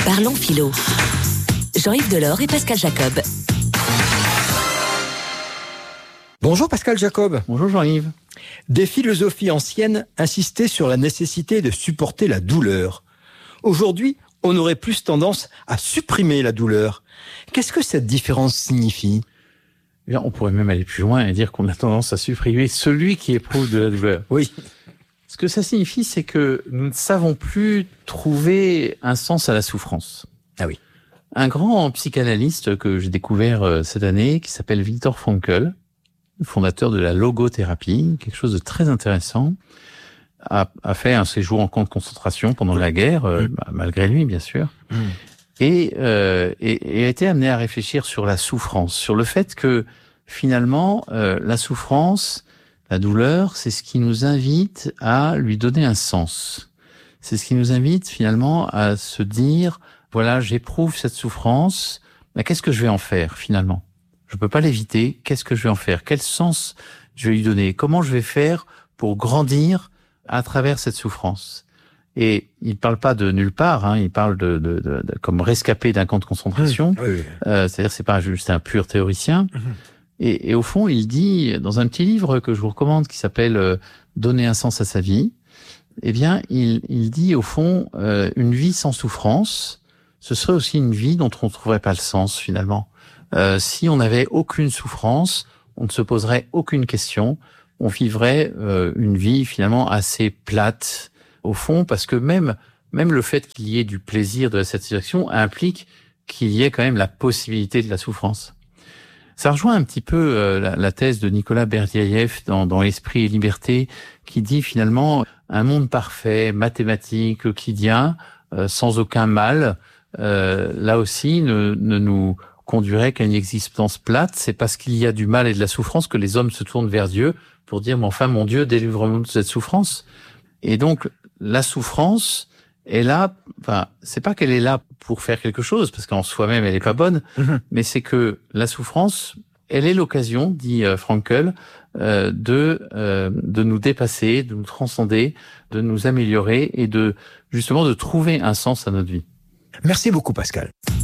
Parlons philo. Jean-Yves Delors et Pascal Jacob. Bonjour Pascal Jacob. Bonjour Jean-Yves. Des philosophies anciennes insistaient sur la nécessité de supporter la douleur. Aujourd'hui, on aurait plus tendance à supprimer la douleur. Qu'est-ce que cette différence signifie ? Eh bien, on pourrait même aller plus loin et dire qu'on a tendance à supprimer celui qui éprouve de la douleur. Oui. Ce que ça signifie, c'est que nous ne savons plus trouver un sens à la souffrance. Ah oui. Un grand psychanalyste que j'ai découvert cette année, qui s'appelle Viktor Frankl, fondateur de la logothérapie, quelque chose de très intéressant, a fait un séjour en camp de concentration pendant la guerre, malgré lui, bien sûr, et a été amené à réfléchir sur la souffrance, sur le fait que, finalement, la souffrance, la douleur, c'est ce qui nous invite à lui donner un sens. C'est ce qui nous invite, finalement, à se dire, voilà, j'éprouve cette souffrance, mais qu'est-ce que je vais en faire, finalement ? Je peux pas l'éviter. Qu'est-ce que je vais en faire ? Quel sens je vais lui donner ? Comment je vais faire pour grandir à travers cette souffrance ? Et il parle pas de nulle part. Il parle de comme rescapé d'un camp de concentration. Oui. C'est-à-dire, c'est pas juste un pur théoricien. Et au fond, il dit dans un petit livre que je vous recommande qui s'appelle Donner un sens à sa vie. Eh bien, il dit au fond, une vie sans souffrance, ce serait aussi une vie dont on ne trouverait pas le sens finalement. Si on n'avait aucune souffrance, on ne se poserait aucune question, on vivrait une vie finalement assez plate, au fond, parce que même le fait qu'il y ait du plaisir, de la satisfaction, implique qu'il y ait quand même la possibilité de la souffrance. Ça rejoint un petit peu la thèse de Nicolas Berdyaev dans Esprit et Liberté, qui dit finalement un monde parfait, mathématique, quotidien, sans aucun mal, là aussi ne nous conduirait qu'à une existence plate. C'est parce qu'il y a du mal et de la souffrance que les hommes se tournent vers Dieu pour dire, mais enfin, mon Dieu, délivre-nous de cette souffrance. Et donc, la souffrance est là, enfin, c'est pas qu'elle est là pour faire quelque chose, parce qu'en soi-même, elle est pas bonne, mais c'est que la souffrance, elle est l'occasion, dit Frankl, de nous dépasser, de nous transcender, de nous améliorer et justement de trouver un sens à notre vie. Merci beaucoup Pascal.